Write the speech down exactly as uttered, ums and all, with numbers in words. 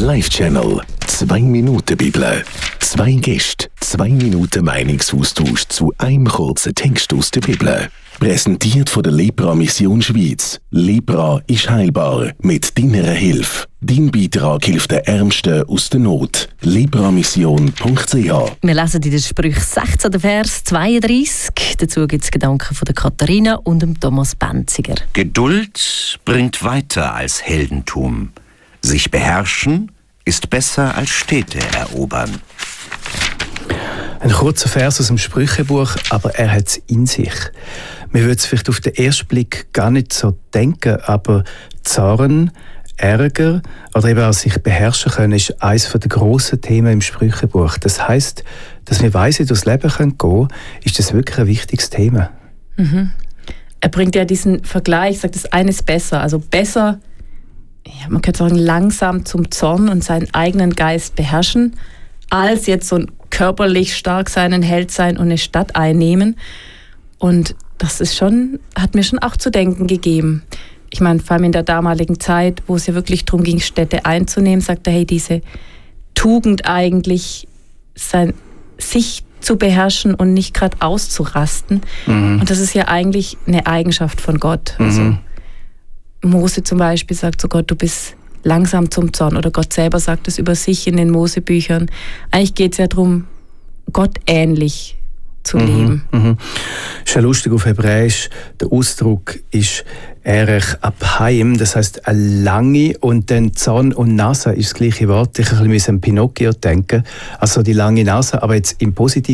Live-Channel. Zwei Minuten Bibel. Zwei Gäste, zwei Minuten Meinungsaustausch zu einem kurzen Text aus der Bibel. Präsentiert von der Lepra Mission Schweiz. Lepra ist heilbar mit deiner Hilfe. Dein Beitrag hilft den Ärmsten aus der Not. lepramission punkt c h. Wir lesen in den Sprüchen sechzehn, Vers zweiunddreißig. Dazu gibt es Gedanken von der Katharina und dem Thomas Benziger. Geduld bringt weiter als Heldentum. Sich beherrschen ist besser als Städte erobern. Ein kurzer Vers aus dem Sprüchebuch, aber er hat es in sich. Man würde es vielleicht auf den ersten Blick gar nicht so denken, aber Zorn, Ärger oder eben auch sich beherrschen können, ist eines der grossen Themen im Sprüchebuch. Das heisst, dass wir weise durchs Leben gehen können, ist das wirklich ein wichtiges Thema. Mhm. Er bringt ja diesen Vergleich, sagt, das eine ist besser. Also besser, ja, man könnte sagen, langsam zum Zorn und seinen eigenen Geist beherrschen, als jetzt so ein körperlich stark sein, ein Held sein und eine Stadt einnehmen. Und das ist schon, hat mir schon auch zu denken gegeben. Ich meine, vor allem in der damaligen Zeit, wo es ja wirklich darum ging, Städte einzunehmen, sagt er, hey, diese Tugend eigentlich, sein, sich zu beherrschen und nicht gerade auszurasten. Mhm. Und das ist ja eigentlich eine Eigenschaft von Gott. Mhm. Also Mose zum Beispiel sagt zu Gott, du bist langsam zum Zorn. Oder Gott selber sagt es über sich in den Mosebüchern. Eigentlich geht es ja darum, Gott ähnlich zu mhm, leben. Mhm. Ist ja lustig, auf Hebräisch, der Ausdruck ist Erech Abhaim, das heisst eine lange, und dann Zorn und Nase ist das gleiche Wort. Ich ein bisschen an Pinocchio denken, also die lange Nase, aber jetzt im Positiven.